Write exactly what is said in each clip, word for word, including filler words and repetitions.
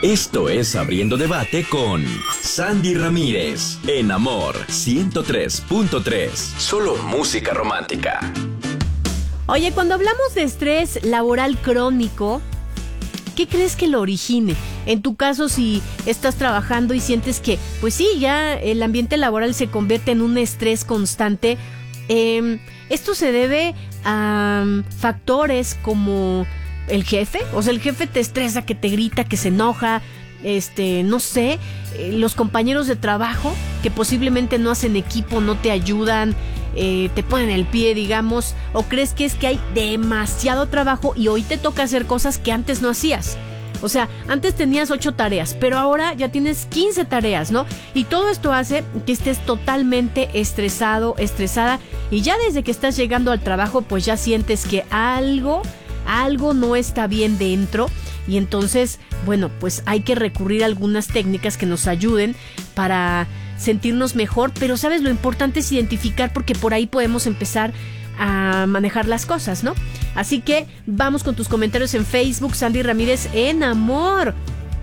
Esto es Abriendo Debate con Sandy Ramírez, en Amor ciento tres punto tres. Solo música romántica. Oye, cuando hablamos de estrés laboral crónico, ¿qué crees que lo origine? En tu caso, si estás trabajando y sientes que, pues sí, ya el ambiente laboral se convierte en un estrés constante, eh, esto se debe a um, factores como el jefe. O sea, el jefe te estresa, que te grita, que se enoja, este, no sé, eh, los compañeros de trabajo que posiblemente no hacen equipo, no te ayudan, eh, te ponen el pie, digamos, o crees que es que hay demasiado trabajo y hoy te toca hacer cosas que antes no hacías. O sea, antes tenías ocho tareas, pero ahora ya tienes quince tareas, ¿no? Y todo esto hace que estés totalmente estresado, estresada, y ya desde que estás llegando al trabajo, pues ya sientes que algo, algo no está bien dentro. Y entonces, bueno, pues hay que recurrir a algunas técnicas que nos ayuden para sentirnos mejor, pero sabes, lo importante es identificar, porque por ahí podemos empezar a manejar las cosas, ¿no? Así que vamos con tus comentarios en Facebook. Sandy Ramírez en Amor.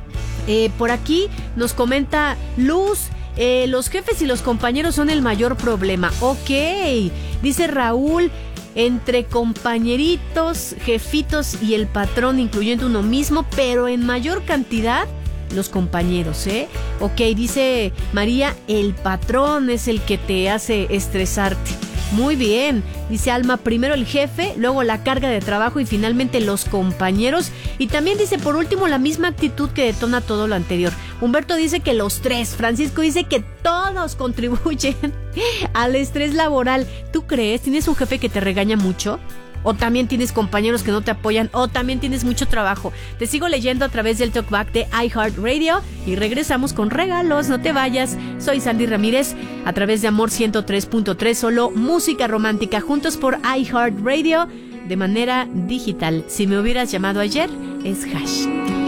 Eh, por aquí nos comenta Luz, eh, los jefes y los compañeros son el mayor problema. Ok, dice Raúl, entre compañeritos, jefitos y el patrón, incluyendo uno mismo, pero en mayor cantidad los compañeros, ¿eh? Ok, dice María, el patrón es el que te hace estresarte. Muy bien, dice Alma, primero el jefe, luego la carga de trabajo y finalmente los compañeros. Y también dice, por último, la misma actitud que detona todo lo anterior. Humberto dice que los tres. Francisco dice que todos contribuyen al estrés laboral. ¿Tú crees? ¿Tienes un jefe que te regaña mucho? ¿O también tienes compañeros que no te apoyan? ¿O también tienes mucho trabajo? Te sigo leyendo a través del Talkback de iHeartRadio y regresamos con regalos. No te vayas. Soy Sandy Ramírez a través de Amor ciento tres punto tres. Solo música romántica, juntos por iHeartRadio de manera digital. Si me hubieras llamado ayer, es hash.